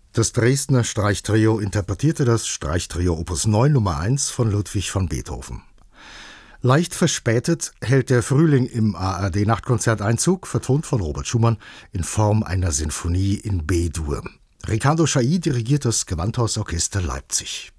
Das Dresdner Streichtrio interpretierte das Streichtrio Opus 9 Nummer 1 von Ludwig van Beethoven. Leicht verspätet hält der Frühling im ARD-Nachtkonzert Einzug, vertont von Robert Schumann in Form einer Sinfonie in B-Dur. Ricardo Chailly dirigiert das Gewandhausorchester Leipzig.